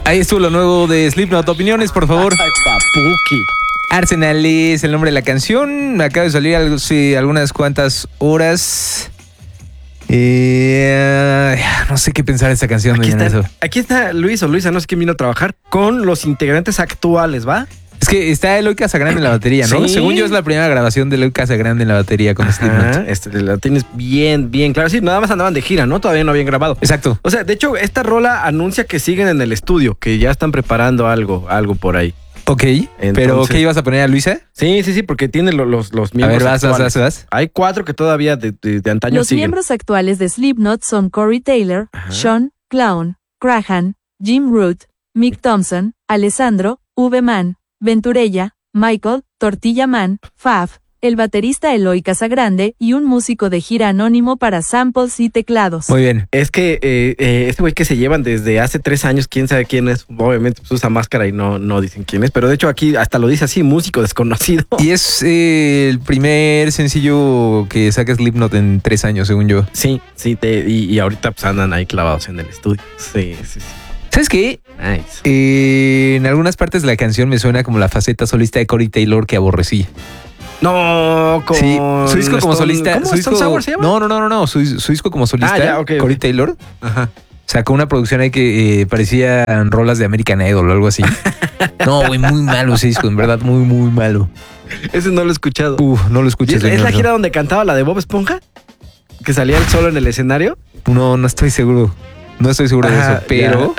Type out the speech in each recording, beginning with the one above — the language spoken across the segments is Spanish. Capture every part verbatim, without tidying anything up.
Ahí estuvo lo nuevo de Slipknot. Opiniones, por favor. Ay, papuki. Arsenal es el nombre de la canción. Me acaba de salir algo, sí, algunas cuantas horas. Eh, no sé qué pensar de esta canción. Aquí está, está, aquí está Luis o Luisa, no sé quién vino a trabajar con los integrantes actuales, ¿va? Es que está Eloy Casagrande en la batería, ¿no? ¿Sí? Según yo es la primera grabación de Eloy Casagrande en la batería con Slipknot. Este, la tienes bien, bien claro. Sí, nada más andaban de gira, ¿no? Todavía no habían grabado. Exacto. O sea, de hecho, esta rola anuncia que siguen en el estudio, que ya están preparando algo, algo por ahí. Ok, Entonces, pero ¿qué ibas a poner a Luisa? Sí, sí, sí, porque tiene los, los, los A miembros ver, vas, vas, actuales. vas, vas. Hay cuatro que todavía de, de, de antaño Los siguen. miembros actuales de Slipknot son Corey Taylor, Ajá. Sean, Clown, Crahan, Jim Root, Mick Thompson, Alessandro, V. Man, Venturella, Michael, Tortilla Man, Faf, el baterista Eloy Casagrande y un músico de gira anónimo para samples y teclados. Muy bien. Es que eh, eh, este güey que se llevan desde hace tres años, quién sabe quién es, obviamente pues, usa máscara y no, no dicen quién es, pero de hecho aquí hasta lo dice así, músico desconocido. Y es eh, el primer sencillo que saca Slipknot en tres años, según yo. Sí, sí, te, y, y ahorita pues andan ahí clavados en el estudio. Sí, sí, sí. ¿Sabes qué? Nice. Eh, en algunas partes de la canción me suena como la faceta solista de Corey Taylor que aborrecí. No, con Sí, su disco como Stone- solista. ¿Cómo su disco, Stone Sour se llama? No, no, no, no, no. Su, su disco como solista, Ah, ya, ok, Corey ok. Taylor, Ajá. sacó una producción ahí que eh, parecían rolas de American Idol o algo así. No, güey, muy malo ese disco, en verdad, muy, muy malo. Ese no lo he escuchado. Uf, no lo ¿Y escuches. ¿Es, es señor. la gira donde cantaba la de Bob Esponja? ¿Que salía él solo en el escenario? No, no estoy seguro. No estoy seguro de Ajá, eso, pero...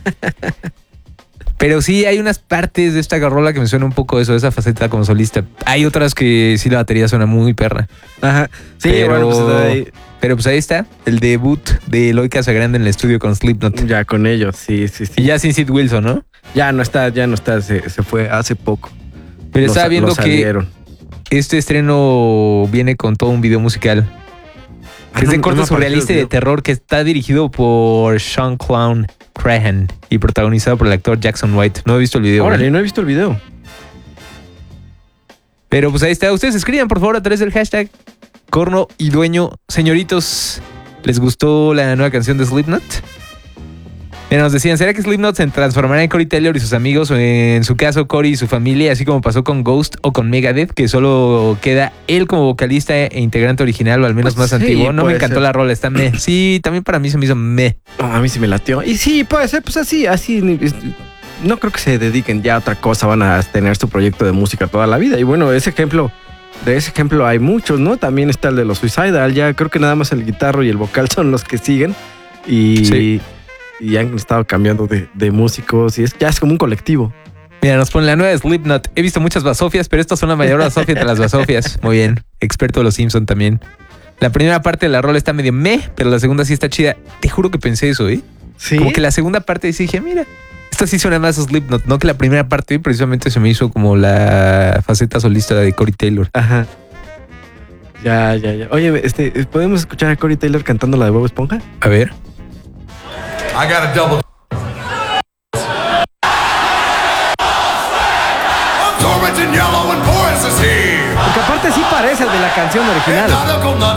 Pero sí, hay unas partes de esta rola que me suena un poco eso, esa faceta como solista. Hay otras que sí la batería suena muy perra. Ajá. Sí, pero, bueno, pues ahí, pero pues ahí está, el debut de Eloy Casagrande en el estudio con Slipknot. ya con ellos, sí, sí, sí. Y ya sin Sid Wilson, ¿no? Ya no está, ya no está, se, se fue hace poco. Pero Lo estaba sa- viendo lo que salieron. este estreno viene con todo un video musical. Ah, Que es no- de no corte me apareció surrealista y el de video. terror que está dirigido por Sean Clown Crahan y protagonizado por el actor Jackson White. No he visto el video. Órale, güey. no he visto el video. Pero pues ahí está. Ustedes escriban por favor a través del hashtag Corno y Dueño. Señoritos, ¿les gustó la nueva canción de Slipknot? Mira, nos decían, ¿será que Slipknot se transformará en Corey Taylor y sus amigos? O en su caso, Corey y su familia, así como pasó con Ghost o con Megadeth, que solo queda él como vocalista e integrante original, o al menos Pues más sí, antiguo. No me puede encantó ser. la rola, está meh. Sí, también para mí se me hizo meh. No, a mí sí me latió. Y sí, puede ser, pues así, así. ni- es- No creo que se dediquen ya a otra cosa, van a tener su proyecto de música toda la vida. Y bueno, ese ejemplo, de ese ejemplo hay muchos, ¿no? También está el de los Suicidal, ya creo que nada más el guitarro y el vocal son los que siguen. Y, Sí. y han estado cambiando de, de músicos y es, ya es como un colectivo. Mira, nos pone la nueva de Slipknot. He visto muchas basofias, pero estas son la mayor basofia entre las basofias. Muy bien. Experto de los Simpson también. La primera parte de la rola está medio meh, pero la segunda sí está chida. Te juro que pensé eso, ¿eh? Sí. Como que la segunda parte sí dije, mira, esta sí suena más a Slipknot, no que la primera parte, ¿eh? Precisamente se me hizo como la faceta solista de Corey Taylor. Ajá. Ya, ya, ya. Oye, este, ¿podemos escuchar a Corey Taylor cantando la de Bob Esponja? A ver. I got a double. Torrent in yellow and Boris is here. Porque aparte sí parece el de la canción original. Nautical nuts